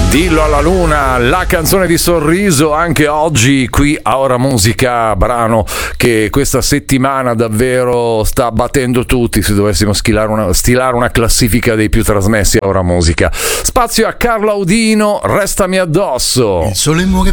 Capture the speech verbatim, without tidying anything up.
Dillo alla luna, la canzone di Sorriso anche oggi qui a Ora Musica, brano che questa settimana davvero sta battendo tutti se dovessimo stilare una, stilare una classifica dei più trasmessi a Ora Musica. Spazio a Carlo Audino, Restami addosso. Il sole muove